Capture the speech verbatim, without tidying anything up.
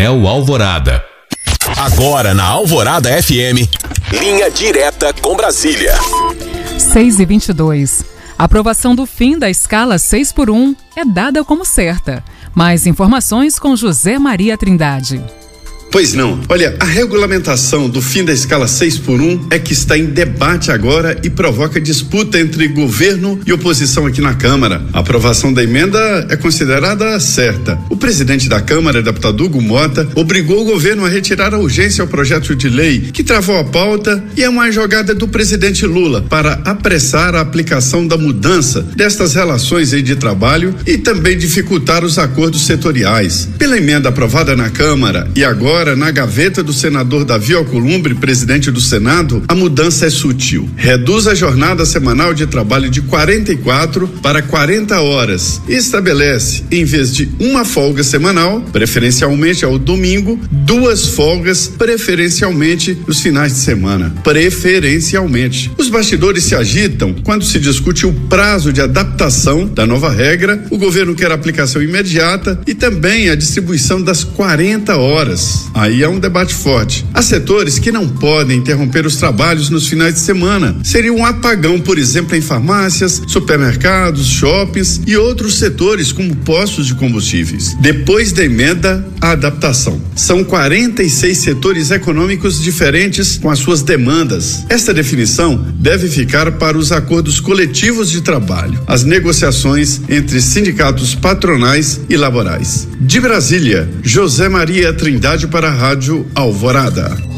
Painel Alvorada. Agora na Alvorada F M, linha direta com Brasília. seis e vinte e dois. A aprovação do fim da escala seis por um é dada como certa. Mais informações com José Maria Trindade. Pois não. Olha, a regulamentação do fim da escala seis por um é que está em debate agora e provoca disputa entre governo e oposição aqui na Câmara. A aprovação da emenda é considerada certa. O presidente da Câmara, deputado Hugo Mota, obrigou o governo a retirar a urgência ao projeto de lei que travou a pauta e é uma jogada do presidente Lula para apressar a aplicação da mudança destas relações aí de trabalho e também dificultar os acordos setoriais. Pela emenda aprovada na Câmara e agora na gaveta do senador Davi Alcolumbre, presidente do Senado, a mudança é sutil. Reduz a jornada semanal de trabalho de quarenta e quatro para quarenta horas e estabelece, em vez de uma folga semanal, preferencialmente ao domingo, duas folgas, preferencialmente nos finais de semana. Preferencialmente. Os bastidores se agitam quando se discute o prazo de adaptação da nova regra. O governo quer aplicação imediata e também a distribuição das quarenta horas. Aí é um debate forte. Há setores que não podem interromper os trabalhos nos finais de semana. Seria um apagão, por exemplo, em farmácias, supermercados, shoppings e outros setores como postos de combustíveis. Depois da emenda, a adaptação. São quarenta e seis setores econômicos diferentes com as suas demandas. Esta definição deve ficar para os acordos coletivos de trabalho, as negociações entre sindicatos patronais e laborais. De Brasília, José Maria Trindade para a Rádio Alvorada.